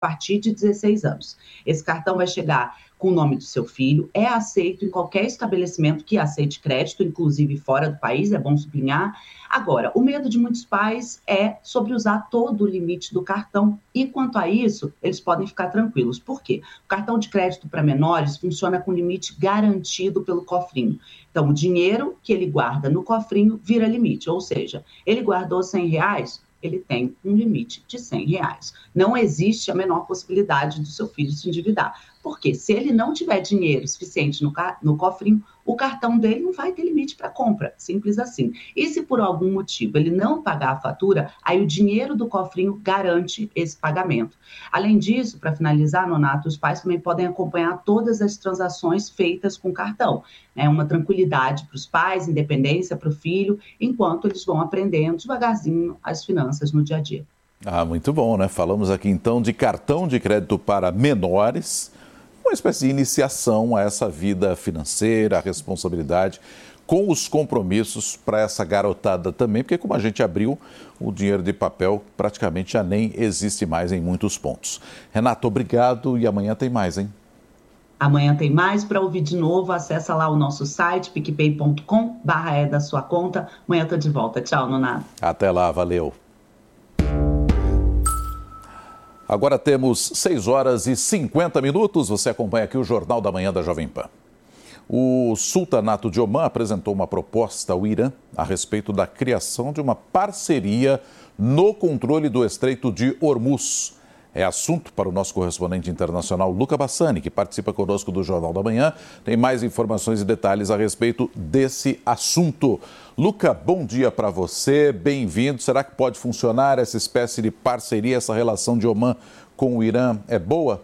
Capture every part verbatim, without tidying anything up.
partir de dezesseis anos. Esse cartão vai chegar com o nome do seu filho, é aceito em qualquer estabelecimento que aceite crédito, inclusive fora do país, é bom sublinhar. Agora, o medo de muitos pais é sobre usar todo o limite do cartão, e quanto a isso, eles podem ficar tranquilos. Por quê? O cartão de crédito para menores funciona com limite garantido pelo cofrinho. Então, o dinheiro que ele guarda no cofrinho vira limite, ou seja, ele guardou cem reais, ele tem um limite de cem reais. Não existe a menor possibilidade do seu filho se endividar. Porque se ele não tiver dinheiro suficiente no, ca- no cofrinho, o cartão dele não vai ter limite para compra. Simples assim. E se por algum motivo ele não pagar a fatura, aí o dinheiro do cofrinho garante esse pagamento. Além disso, para finalizar, Nonato, os pais também podem acompanhar todas as transações feitas com cartão. É uma tranquilidade para os pais, independência para o filho, enquanto eles vão aprendendo devagarzinho as finanças no dia a dia. Ah, muito bom, né? Falamos aqui então de cartão de crédito para menores, uma espécie de iniciação a essa vida financeira, a responsabilidade, com os compromissos para essa garotada também, porque como a gente abriu, o dinheiro de papel praticamente já nem existe mais em muitos pontos. Renato, obrigado e amanhã tem mais, hein? Amanhã tem mais. Para ouvir de novo, acessa lá o nosso site, picpay ponto com barra é da sua conta. Amanhã eu tô de volta. Tchau, Nonato. Até lá, valeu. Agora temos seis horas e cinquenta minutos. Você acompanha aqui o Jornal da Manhã da Jovem Pan. O Sultanato de Omã apresentou uma proposta ao Irã a respeito da criação de uma parceria no controle do Estreito de Hormuz. É assunto para o nosso correspondente internacional, Luca Bassani, que participa conosco do Jornal da Manhã. Tem mais informações e detalhes a respeito desse assunto. Luca, bom dia para você, bem-vindo. Será que pode funcionar essa espécie de parceria, essa relação de Omã com o Irã é boa?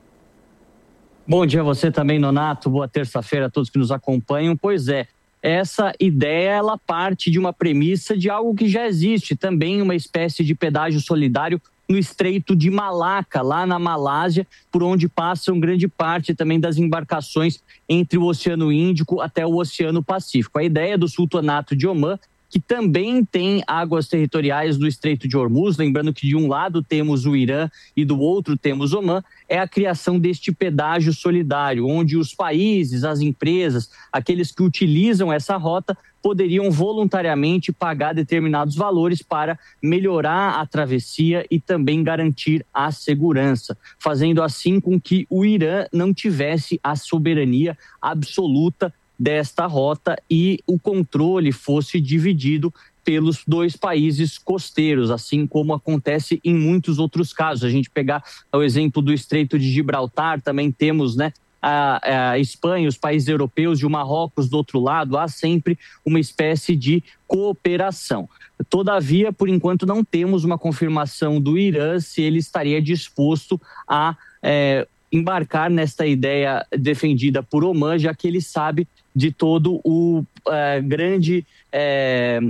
Bom dia a você também, Nonato. Boa terça-feira a todos que nos acompanham. Pois é, essa ideia ela parte de uma premissa de algo que já existe, também uma espécie de pedágio solidário no Estreito de Malaca, lá na Malásia, por onde passam grande parte também das embarcações entre o Oceano Índico até o Oceano Pacífico. A ideia do Sultanato de Omã, que também tem águas territoriais do Estreito de Hormuz, lembrando que de um lado temos o Irã e do outro temos Omã, é a criação deste pedágio solidário, onde os países, as empresas, aqueles que utilizam essa rota, poderiam voluntariamente pagar determinados valores para melhorar a travessia e também garantir a segurança, fazendo assim com que o Irã não tivesse a soberania absoluta desta rota e o controle fosse dividido pelos dois países costeiros, assim como acontece em muitos outros casos. A gente pegar o exemplo do Estreito de Gibraltar, também temos, né, a, a Espanha, os países europeus e o Marrocos do outro lado, há sempre uma espécie de cooperação. Todavia, por enquanto, não temos uma confirmação do Irã se ele estaria disposto a é, embarcar nesta ideia defendida por Omã, já que ele sabe de todo o é, grande... É,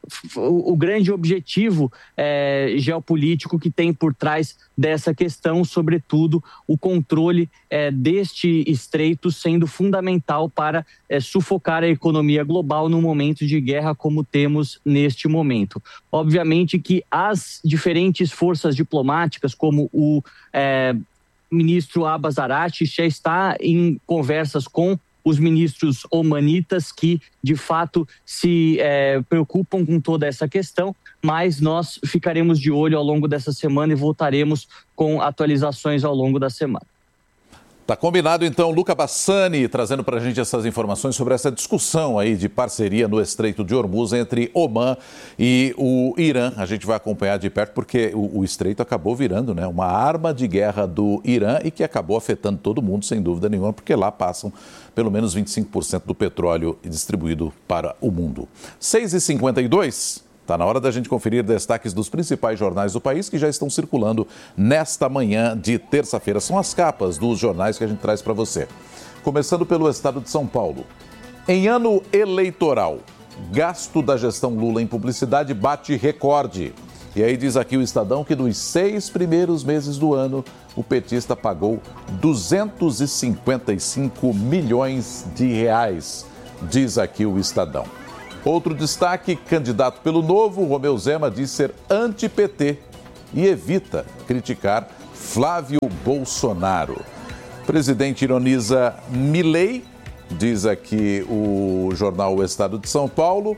o grande objetivo é, geopolítico que tem por trás dessa questão, sobretudo o controle é, deste estreito sendo fundamental para é, sufocar a economia global num momento de guerra como temos neste momento. Obviamente que as diferentes forças diplomáticas, como o é, ministro Abbas Araghchi, já está em conversas com os ministros omanitas que, de fato, se é, preocupam com toda essa questão, mas nós ficaremos de olho ao longo dessa semana e voltaremos com atualizações ao longo da semana. Tá combinado, então, Luca Bassani trazendo para a gente essas informações sobre essa discussão aí de parceria no Estreito de Hormuz entre Omã e o Irã. A gente vai acompanhar de perto porque o, o Estreito acabou virando, né, uma arma de guerra do Irã e que acabou afetando todo mundo, sem dúvida nenhuma, porque lá passam pelo menos vinte e cinco por cento do petróleo distribuído para o mundo. seis e cinquenta e dois. Está na hora da gente conferir destaques dos principais jornais do país que já estão circulando nesta manhã de terça-feira. São as capas dos jornais que a gente traz para você. Começando pelo estado de São Paulo. Em ano eleitoral, gasto da gestão Lula em publicidade bate recorde. E aí diz aqui o Estadão que nos seis primeiros meses do ano, o petista pagou duzentos e cinquenta e cinco milhões de reais, diz aqui o Estadão. Outro destaque, candidato pelo Novo, Romeu Zema diz ser anti-P T e evita criticar Flávio Bolsonaro. O presidente ironiza Milei, diz aqui o jornal O Estado de São Paulo,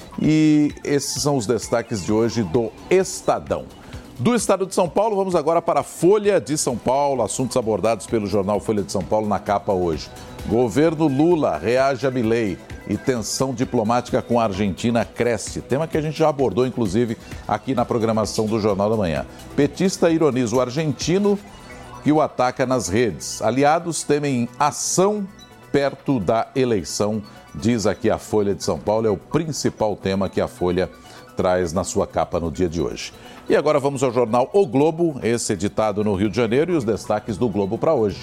e esses são os destaques de hoje do Estadão. Do Estado de São Paulo, vamos agora para a Folha de São Paulo, assuntos abordados pelo jornal Folha de São Paulo na capa hoje. Governo Lula reage a Milei e tensão diplomática com a Argentina cresce. Tema que a gente já abordou, inclusive, aqui na programação do Jornal da Manhã. Petista ironiza o argentino e o ataca nas redes. Aliados temem ação perto da eleição, diz aqui a Folha de São Paulo. É o principal tema que a Folha traz na sua capa no dia de hoje. E agora vamos ao jornal O Globo, esse editado no Rio de Janeiro, e os destaques do Globo para hoje.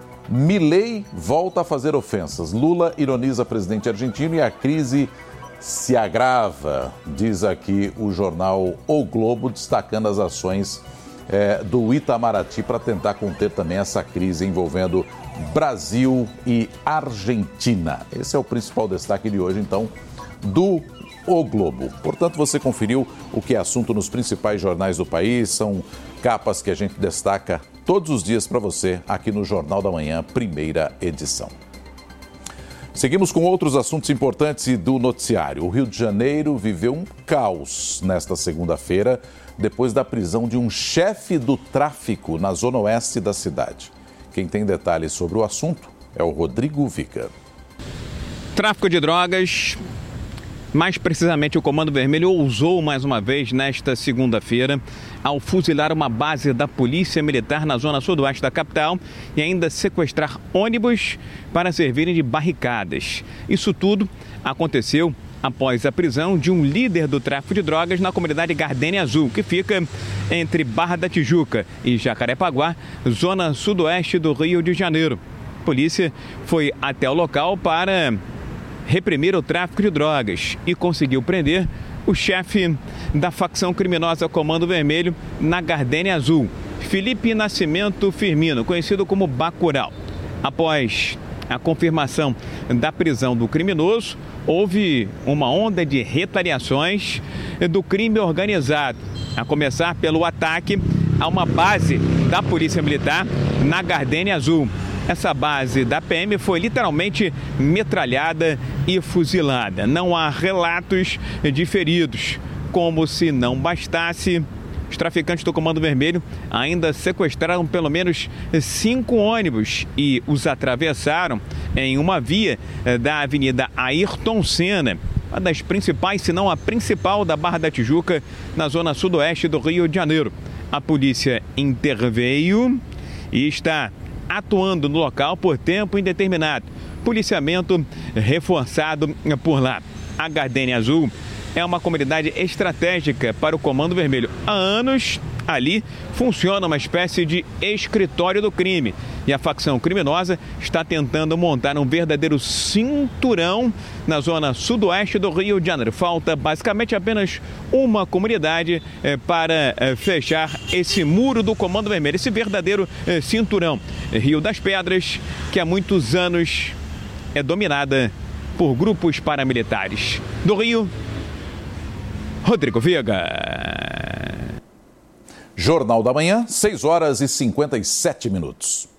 Milei volta a fazer ofensas. Lula ironiza presidente argentino e a crise se agrava, diz aqui o jornal O Globo, destacando as ações é, do Itamaraty para tentar conter também essa crise envolvendo Brasil e Argentina. Esse é o principal destaque de hoje, então, do O Globo. Portanto, você conferiu o que é assunto nos principais jornais do país, são capas que a gente destaca todos os dias para você aqui no Jornal da Manhã, primeira edição. Seguimos com outros assuntos importantes do noticiário. O Rio de Janeiro viveu um caos nesta segunda-feira, depois da prisão de um chefe do tráfico na zona oeste da cidade. Quem tem detalhes sobre o assunto é o Rodrigo Vica. Tráfico de drogas. Mais precisamente, o Comando Vermelho ousou mais uma vez nesta segunda-feira ao fuzilar uma base da Polícia Militar na zona sudoeste da capital e ainda sequestrar ônibus para servirem de barricadas. Isso tudo aconteceu após a prisão de um líder do tráfico de drogas na comunidade Gardênia Azul, que fica entre Barra da Tijuca e Jacarepaguá, zona sudoeste do Rio de Janeiro. A polícia foi até o local para reprimir o tráfico de drogas e conseguiu prender o chefe da facção criminosa Comando Vermelho na Gardênia Azul, Felipe Nascimento Firmino, conhecido como Bacurau. Após a confirmação da prisão do criminoso, houve uma onda de retaliações do crime organizado, a começar pelo ataque a uma base da Polícia Militar na Gardênia Azul. Essa base da P M foi literalmente metralhada e fuzilada. Não há relatos de feridos. Como se não bastasse, os traficantes do Comando Vermelho ainda sequestraram pelo menos cinco ônibus e os atravessaram em uma via da Avenida Ayrton Senna, uma das principais, se não a principal, da Barra da Tijuca, na zona sudoeste do Rio de Janeiro. A polícia interveio e está atuando no local por tempo indeterminado. Policiamento reforçado por lá. A Gardênia Azul é uma comunidade estratégica para o Comando Vermelho. Há anos, ali funciona uma espécie de escritório do crime. E a facção criminosa está tentando montar um verdadeiro cinturão na zona sudoeste do Rio de Janeiro. Falta basicamente apenas uma comunidade eh, para eh, fechar esse muro do Comando Vermelho, esse verdadeiro eh, cinturão. Rio das Pedras, que há muitos anos é dominada por grupos paramilitares. Do Rio, Rodrigo Viga. Jornal da Manhã, seis horas e cinquenta e sete minutos.